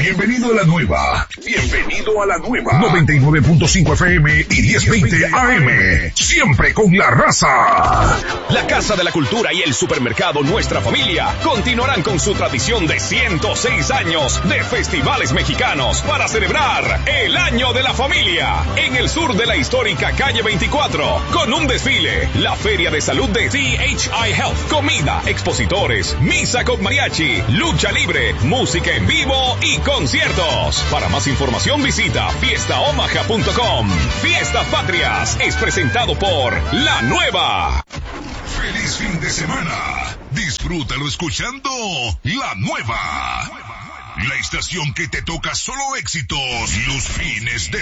Bienvenido a la nueva. Bienvenido a la nueva. 99.5 FM y 1020 AM. Siempre con la raza. La Casa de la Cultura y el supermercado Nuestra Familia continuarán con su tradición de 106 años de festivales mexicanos para celebrar el Año de la Familia en el sur de la histórica calle 24 con un desfile, la Feria de Salud de THI Health, comida, expositores, misa con mariachi, lucha libre, música en vivo y conciertos. Para más información visita fiestaomaha.com. Fiestas Patrias es presentado por La Nueva. Feliz fin de semana. Disfrútalo escuchando La Nueva. La estación que te toca solo éxitos los fines de